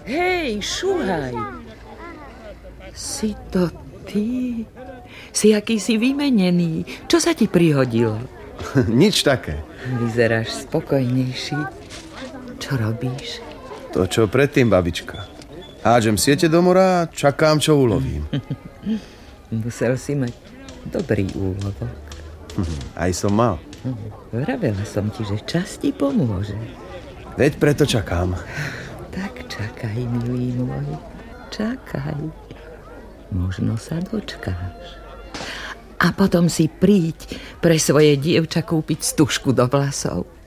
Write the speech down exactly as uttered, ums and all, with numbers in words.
Hej, šuhaj. Si to ty? Si akýsi vymenený. Čo sa ti prihodilo? Nič také. Vyzeráš spokojnejší. Čo robíš? To, čo predtým, babička. Hádžem siete do mora a čakám, čo ulovím. Musel si mať dobrý úlovok. Aj som mal. Vravela som ti, že čas ti pomôže. Veď preto čakám. Tak čakaj, milý môj. Čakaj. Možno sa dočkáš. A potom si príď pre svoje dievča kúpiť stužku do vlasov.